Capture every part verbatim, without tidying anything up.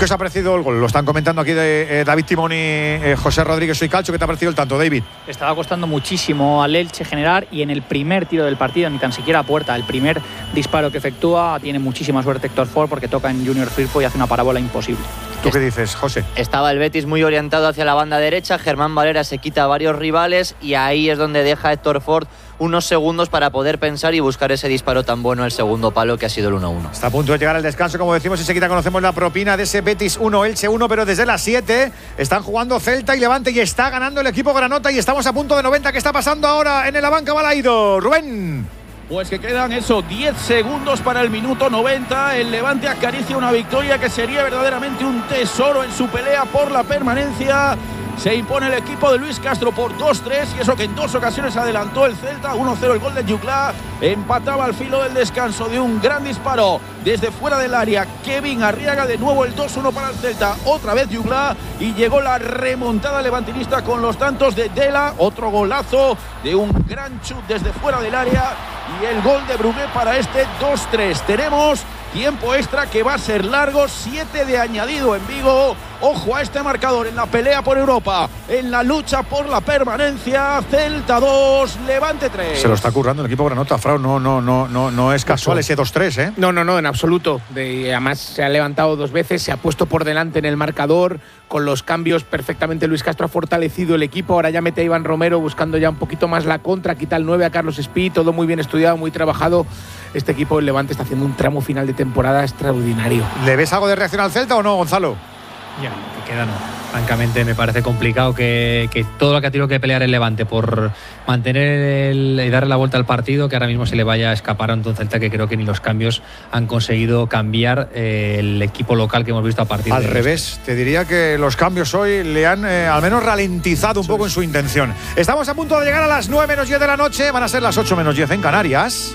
¿Qué os ha parecido el gol? Lo están comentando aquí de eh, David Timón y eh, José Rodríguez Soy Calcho. ¿Qué te ha parecido el tanto, David? Estaba costando muchísimo al Elche generar y en el primer tiro del partido, ni tan siquiera a puerta, el primer disparo que efectúa, tiene muchísima suerte Héctor Ford porque toca en Junior Firpo y hace una parábola imposible. ¿Tú qué dices, José? Estaba el Betis muy orientado hacia la banda derecha, Germán Valera se quita a varios rivales y ahí es donde deja Héctor Ford unos segundos para poder pensar y buscar ese disparo tan bueno, el segundo palo, que ha sido el uno uno. Está a punto de llegar al descanso, como decimos, enseguida conocemos la propina de ese Betis uno, Elche uno, pero desde las siete están jugando Celta y Levante y está ganando el equipo granota y estamos a punto de noventa. ¿Qué está pasando ahora en el Abanca Balaido? Rubén. Pues que quedan eso, diez segundos para el minuto noventa. El Levante acaricia una victoria que sería verdaderamente un tesoro en su pelea por la permanencia. Se impone el equipo de Luis Castro por dos tres y eso que en dos ocasiones adelantó el Celta. uno cero el gol de Juclá. Empataba al filo del descanso de un gran disparo desde fuera del área. Kevin Arriaga, de nuevo el dos uno para el Celta. Otra vez Juclá y llegó la remontada levantinista con los tantos de Dela. Otro golazo de un gran chut desde fuera del área y el gol de Brugué para este dos tres. Tenemos tiempo extra que va a ser largo, siete de añadido en Vigo. Ojo a este marcador en la pelea por Europa, en la lucha por la permanencia. Celta dos, Levante tres. Se lo está currando el equipo granota, Frau. No, no, no, no, no es casual ese dos tres, ¿eh? No, no, no, en absoluto. De, además se ha levantado dos veces, se ha puesto por delante en el marcador. Con los cambios perfectamente Luis Castro ha fortalecido el equipo. Ahora ya mete a Iván Romero buscando ya un poquito más la contra. Quita el nueve a Carlos Espí. Todo muy bien estudiado, muy trabajado. Este equipo del Levante está haciendo un tramo final de temporada extraordinario. ¿Le ves algo de reacción al Celta o no, Gonzalo? Ya, que queda no. Francamente me parece complicado que, que todo lo que ha tenido que pelear el Levante por mantener el, y darle la vuelta al partido, que ahora mismo se le vaya a escapar a un Celta que creo que ni los cambios han conseguido cambiar eh, el equipo local que hemos visto a partir al de… Al revés, te diría que los cambios hoy le han eh, al menos ralentizado un poco en su intención. Estamos a punto de llegar a las nueve menos diez de la noche, van a ser las ocho menos diez en Canarias.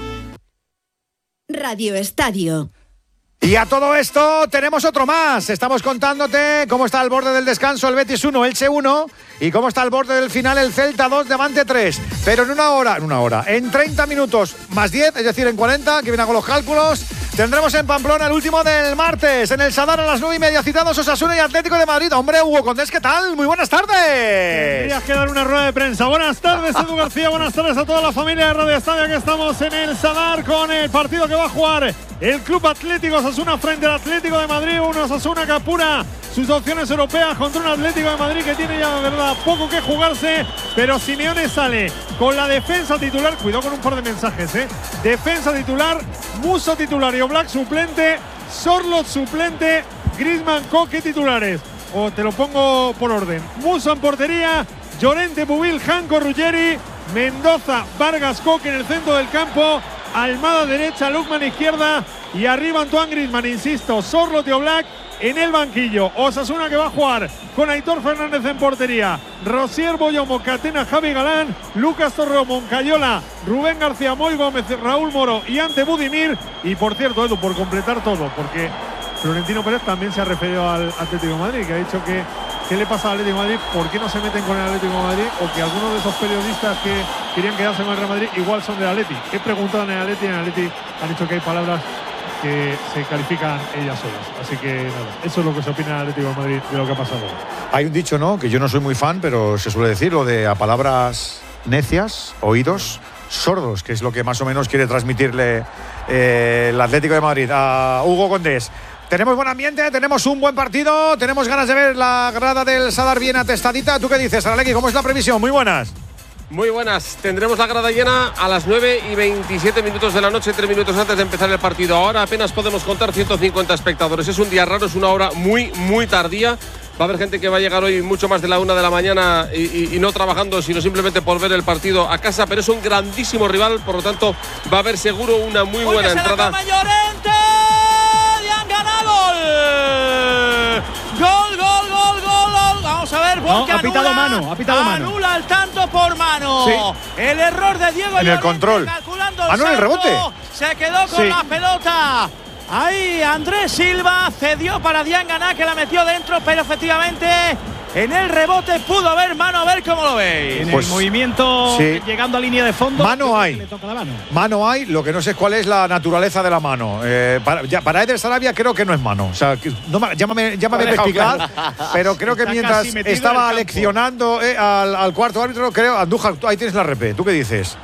Radio Estadio. Y a todo esto tenemos otro más. Estamos contándote cómo está al borde del descanso el Betis uno, Elche uno y cómo está al borde del final el Celta dos, Levante tres. Pero en una hora, en una hora, en treinta minutos más diez, es decir, en cuarenta, que viene con los cálculos, tendremos en Pamplona el último del martes. En el Sadar a las nueve y media citados Osasuna y Atlético de Madrid. Hombre, Hugo Condés, ¿qué tal? Muy buenas tardes. Tendrías que dar una rueda de prensa. Buenas tardes, Edu García. Buenas tardes a toda la familia de Radio Estadio, que estamos en el Sadar con el partido que va a jugar el Club Atlético Osasuna frente al Atlético de Madrid. Un Osasuna que apura sus opciones europeas contra un Atlético de Madrid que tiene ya, de verdad, poco que jugarse. Pero Simeone sale con la defensa titular. Cuidado con un par de mensajes, ¿eh? Defensa titular, Musso titular y Oblak suplente, Sorloth suplente, Griezmann, Coque titulares. O te lo pongo por orden. Musso en portería, Llorente, Bubil, Janko, Ruggeri, Mendoza, Vargas, Coque en el centro del campo, Almada derecha, Lukman izquierda y arriba Antoine Griezmann, insisto, Sorloth y Oblak en el banquillo. Osasuna que va a jugar con Aitor Fernández en portería, Rosier, Boyomo, Catena, Javi Galán, Lucas Torreo, Moncayola, Rubén García, Moy Gómez, Raúl Moro y Ante Budimir. Y por cierto, Edu, por completar todo, porque Florentino Pérez también se ha referido al Atlético de Madrid, que ha dicho que qué le pasa al Atlético de Madrid, por qué no se meten con el Atlético de Madrid, o que algunos de esos periodistas que querían quedarse con el Real Madrid igual son del Atleti. He preguntado en el Atleti y en el Atleti han dicho que hay palabras que se califican ellas solas. Así que nada, eso es lo que se opina del Atlético de Madrid de lo que ha pasado. Hay un dicho, ¿no?, que yo no soy muy fan, pero se suele decir lo de a palabras necias, oídos sordos, que es lo que más o menos quiere transmitirle eh, el Atlético de Madrid a Hugo Condés. Tenemos buen ambiente, tenemos un buen partido, tenemos ganas de ver la grada del Sadar bien atestadita. ¿Tú qué dices, Aralequi? ¿Cómo es la previsión? Muy buenas. Muy buenas, tendremos la grada llena a las nueve y veintisiete minutos de la noche, tres minutos antes de empezar el partido. Ahora apenas podemos contar ciento cincuenta espectadores. Es un día raro, es una hora muy, muy tardía. Va a haber gente que va a llegar hoy mucho más de la una de la mañana y, y, y no trabajando, sino simplemente por ver el partido a casa. Pero es un grandísimo rival, por lo tanto va a haber seguro una muy Uy, buena que entrada. Se la Llorente, Diangana, gol. Gol, gol, gol, gol, gol. Vamos a ver, no, ha pitado mano, ha pitado mano. Anula el tanto por mano. Sí. El error de Diego en Llorente, el control. calculando el Ah, no, el rebote. Se quedó con sí. la pelota. Ahí Andrés Silva cedió para Diangana, que la metió dentro, pero efectivamente en el rebote pudo haber mano. A ver cómo lo veis. En Pues, el movimiento, sí. llegando a línea de fondo. Mano hay. Le toca la mano. Mano hay, lo que no sé es cuál es la naturaleza de la mano. Eh, para, ya, para Eder Sarabia creo que no es mano. O sea, que, no, llámame, llámame Lo ha dejado perspicaz, pero creo que Está mientras casi metido en estaba el campo. leccionando eh, al, al cuarto árbitro, creo, Andújar, tú- ahí tienes la repe. ¿Tú qué dices?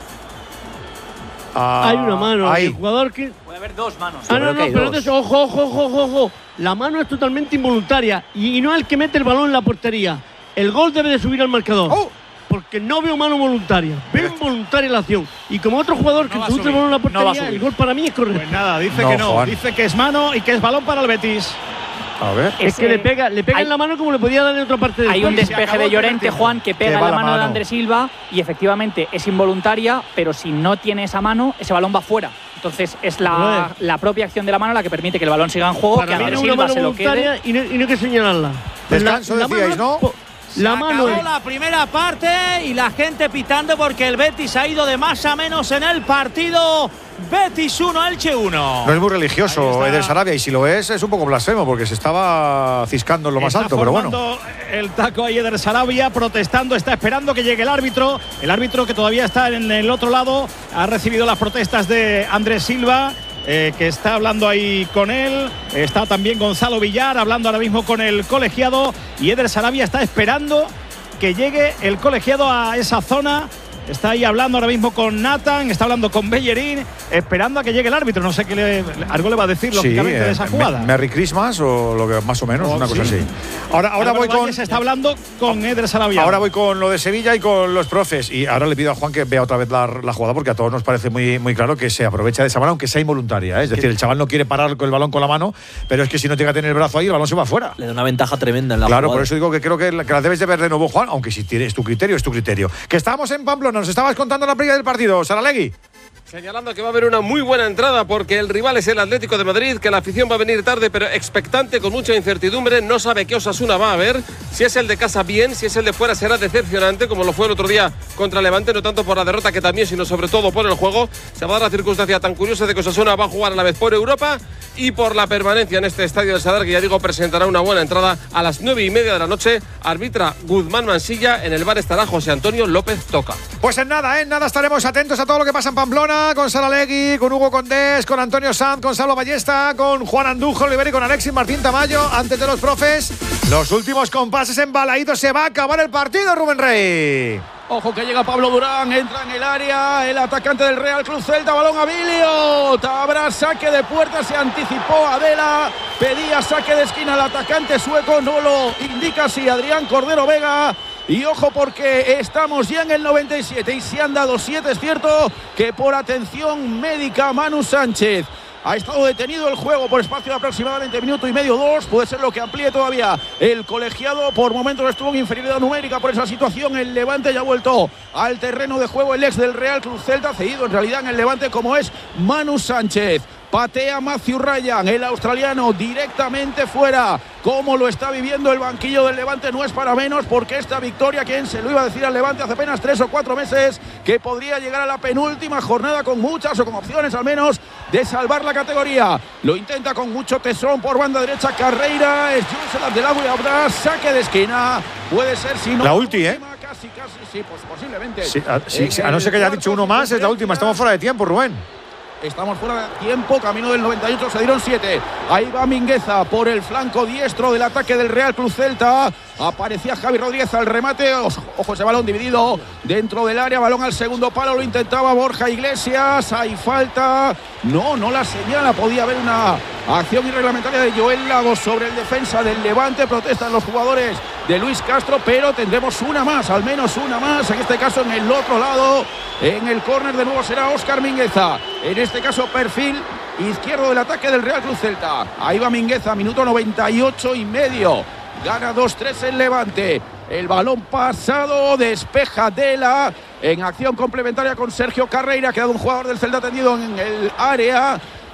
Ah, Hay una mano. ahí. El jugador que. Puede haber dos manos. Ah, no, creo no, que hay pero dos. entonces, ojo, ojo, ojo, ojo, ojo. La mano es totalmente involuntaria y, y no el que mete el balón en la portería. El gol debe de subir al marcador. Oh. Porque no veo mano voluntaria. Veo involuntaria la acción. Y como otro jugador que No va a introduce el subir, balón en la no va a portería, subir. el gol para mí es correcto. Pues nada, dice No, que no. Juan. Dice que es mano y que es balón para el Betis. A ver. es que le pega, le pega hay- en la mano como le podía dar en otra parte del Hay un cuerpo. despeje acabó de el primer Llorente, tiempo. Juan, que pega Que en va la la mano de mano. Andrés Silva y efectivamente es involuntaria, pero si no tiene esa mano, ese balón va fuera. Entonces es la, Joder. la propia acción de la mano la que permite que el balón siga en juego, Para que mí Andrés era una Silva mano se lo quede. voluntaria y no, y no hay que señalarla. Descanso, decíais, ¿no? po- La Se mano acabó es- la primera parte y la gente pitando porque el Betis ha ido de más a menos en el partido. Betis uno, Elche uno. No es muy Ahí religioso está. Eder Sarabia, y si lo es, es un poco blasfemo porque se estaba ciscando en lo más Está alto, pero bueno. formando el taco ahí Eder Sarabia, protestando, está esperando que llegue el árbitro. El árbitro, que todavía está en el otro lado, ha recibido las protestas de Andrés Silva, eh, que está hablando ahí con él. Está también Gonzalo Villar hablando ahora mismo con el colegiado. Y Eder Sarabia está esperando que llegue el colegiado a esa zona. Está ahí hablando ahora mismo con Nathan, está hablando con Bellerín, esperando a que llegue el árbitro. No sé qué le, algo le va a decir, lógicamente, eh, de esa me- jugada. Merry Christmas o lo que más o menos, Oh, una cosa sí. así. Ahora, ahora Álvaro voy con Valles está hablando con Eder Sarabia. ahora voy con lo de Sevilla y con los profes. Y ahora le pido a Juan que vea otra vez la, la jugada porque a todos nos parece muy, muy claro que se aprovecha de esa mano, aunque sea involuntaria. ¿eh? Es decir, el chaval no quiere parar con el balón con la mano, pero es que si no llega a tener el brazo ahí, el balón se va afuera. Le da una ventaja tremenda en la Claro, jugada. por eso digo que creo que la, que la debes de ver de nuevo, Juan, aunque si tienes tu criterio, es tu criterio. Que estamos en Pamplona, nos estabas contando la previa del partido, Saralegui. Señalando que va a haber una muy buena entrada porque el rival es el Atlético de Madrid, que la afición va a venir tarde pero expectante, con mucha incertidumbre, no sabe qué Osasuna va a ver, si es el de casa bien, si es el de fuera será decepcionante como lo fue el otro día contra Levante, no tanto por la derrota que también, sino sobre todo por el juego. Se va a dar la circunstancia tan curiosa de que Osasuna va a jugar a la vez por Europa y por la permanencia en este estadio del Sadar, que ya digo presentará una buena entrada a las nueve y media de la noche. Arbitra Guzmán Mansilla, en el bar estará José Antonio López Toca. Pues en nada, en nada estaremos atentos a todo lo que pasa en Pamplona, con Saralegui, con Hugo Condés, con Antonio Sanz, con Salvo Ballesta, con Juan Andújar Olivera y con Alexis Martín Tamayo. Antes de los profes, los últimos compases embalaídos, se va a acabar el partido, Rubén Rey. Ojo que llega Pablo Durán, entra en el área, el atacante del Real Club Celta, balón a Bilio, habrá saque de puerta, se anticipó Adela, pedía saque de esquina al atacante sueco, no lo indica si Adrián Cordero Vega. Y ojo porque estamos ya en el noventa y siete y se han dado siete, es cierto que por atención médica Manu Sánchez ha estado detenido el juego por espacio de aproximadamente minuto y medio, dos. Puede ser lo que amplíe todavía el colegiado. Por momentos estuvo en inferioridad numérica por esa situación. El Levante ya ha vuelto al terreno de juego. El ex del Real Club Celta, cedido en realidad en el Levante como es Manu Sánchez. Patea Matthew Ryan, el australiano, directamente fuera. Cómo lo está viviendo el banquillo del Levante no es para menos, porque esta victoria, quien se lo iba a decir al Levante hace apenas tres o cuatro meses, que podría llegar a la penúltima jornada con muchas o con opciones al menos de salvar la categoría. Lo intenta con mucho tesón por banda derecha Carreira, es Junselat del agua y habrá saque de esquina. Puede ser si no. La ulti, ¿eh? Casi, casi, sí, pues posiblemente. Sí, a, sí, sí, a no ser que haya dicho uno más, es la última. Estamos fuera de tiempo, Rubén. Estamos fuera de tiempo, camino del noventa y ocho, se dieron siete. Ahí va Mingueza por el flanco diestro del ataque del Real Club Celta. Aparecía Javi Rodríguez al remate. Ojo, ese balón dividido dentro del área. Balón al segundo palo, lo intentaba Borja Iglesias. Hay falta. No, no la señala. Podía haber una acción irreglamentaria de Joel Lagos sobre el defensa del Levante. Protestan los jugadores de Luis Castro, pero tendremos una más, al menos una más. En este caso, en el otro lado, en el córner de nuevo será Óscar Mingueza. En este caso, perfil izquierdo del ataque del Real Club Celta. Ahí va Mingueza, minuto noventa y ocho y medio. Gana dos tres el Levante. El balón pasado, despeja Dela en acción complementaria con Sergio Carreira. Ha quedado un jugador del Celta tendido en el área.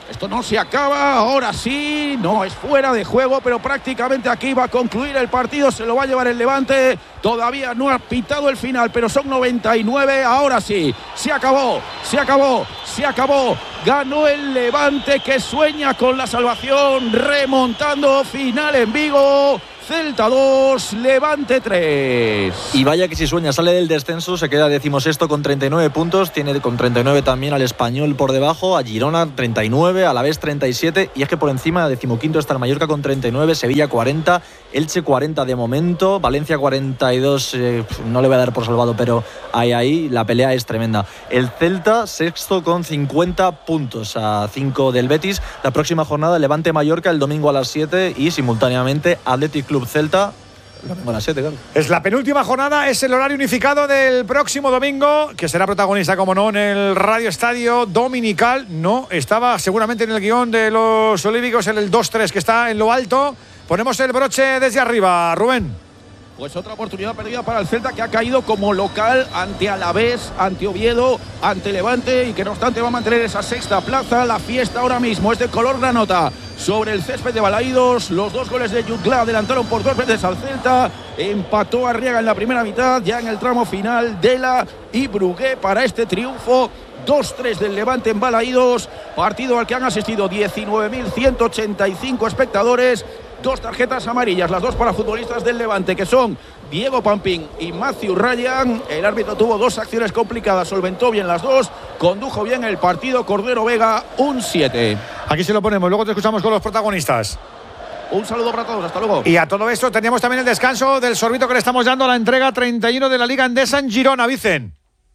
Esto no se acaba, ahora sí, no es fuera de juego, pero prácticamente aquí va a concluir el partido, se lo va a llevar el Levante, todavía no ha pitado el final, pero son noventa y nueve, ahora sí, se acabó, se acabó, se acabó, ganó el Levante que sueña con la salvación, remontando, final en Vigo. Celta dos, Levante tres. Y vaya que si sueña, sale del descenso, se queda decimosexto con treinta y nueve puntos, tiene con treinta y nueve también al Español por debajo, a Girona treinta y nueve, a Alavés treinta y siete, y es que por encima decimoquinto está el Mallorca con treinta y nueve, Sevilla cuarenta, Elche cuarenta de momento, Valencia cuarenta y dos, eh, no le voy a dar por salvado, pero ahí ahí la pelea es tremenda. El Celta sexto con cincuenta puntos, a cinco del Betis. La próxima jornada Levante-Mallorca el domingo a las siete y simultáneamente Athletic Club Celta a las siete, claro. Es la penúltima jornada, es el horario unificado del próximo domingo, que será protagonista, como no, en el Radio Estadio Dominical. No, estaba seguramente en el guión de los olímpicos en el dos tres, que está en lo alto. Ponemos el broche desde arriba, Rubén. Pues otra oportunidad perdida para el Celta, que ha caído como local ante Alavés, ante Oviedo, ante Levante, y que no obstante va a mantener esa sexta plaza. La fiesta ahora mismo es de color granota sobre el césped de Balaídos. Los dos goles de Jutgla adelantaron por dos veces al Celta. Empató Arriaga en la primera mitad, ya en el tramo final Dela y Brugué para este triunfo. dos tres del Levante en Balaídos, partido al que han asistido diecinueve mil ciento ochenta y cinco espectadores. Dos tarjetas amarillas, las dos para futbolistas del Levante, que son Diego Pampín y Matthew Ryan. El árbitro tuvo dos acciones complicadas, solventó bien las dos, condujo bien el partido. Cordero Vega, un siete. Aquí se lo ponemos, luego te escuchamos con los protagonistas. Un saludo para todos, hasta luego. Y a todo esto teníamos también el descanso del sorbito que le estamos dando a la entrega treinta y uno de la Liga Endesa en Girona, Vicen.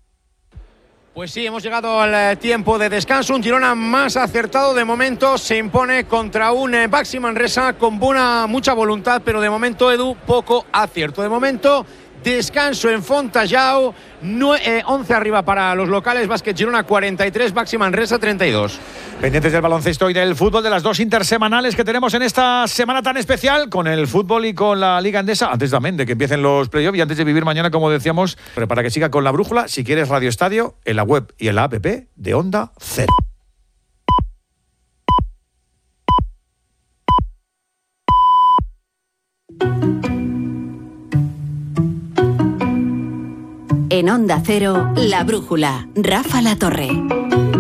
Pues sí, hemos llegado al tiempo de descanso. Un Girona más acertado de momento, se impone contra un eh, Baxi Manresa con buena, mucha voluntad, pero de momento, Edu, poco acierto. De momento, descanso en Fontallao, no, eh, once arriba para los locales. Básquet Girona cuarenta y tres, Baxi Manresa treinta y dos. Pendientes del baloncesto y del fútbol, de las dos intersemanales que tenemos en esta semana tan especial, con el fútbol y con la Liga Endesa, antes también de que empiecen los playoffs y antes de vivir mañana, como decíamos, pero para que siga con la brújula, si quieres Radio Estadio, en la web y en la app de Onda Cero. En Onda Cero, La Brújula, Rafa La Torre.